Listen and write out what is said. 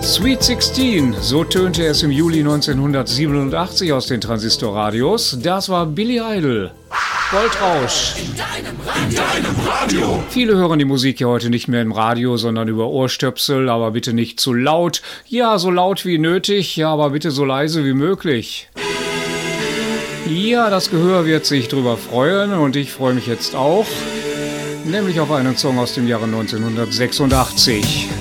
Sweet 16, so tönte es im Juli 1987 aus den Transistorradios. Das war Billy Idol. Goldrausch. In deinem Radio. Viele hören die Musik ja heute nicht mehr im Radio, sondern über Ohrstöpsel, aber bitte nicht zu laut. Ja, so laut wie nötig, ja, aber bitte so leise wie möglich. Ja, das Gehör wird sich drüber freuen und ich freue mich jetzt auch, nämlich auf einen Song aus dem Jahre 1986.